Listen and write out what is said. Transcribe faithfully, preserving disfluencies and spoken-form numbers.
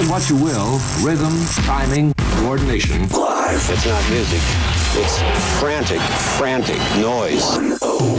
it what you will, rhythm, timing, coordination. Live. It's not music. It's frantic, frantic noise.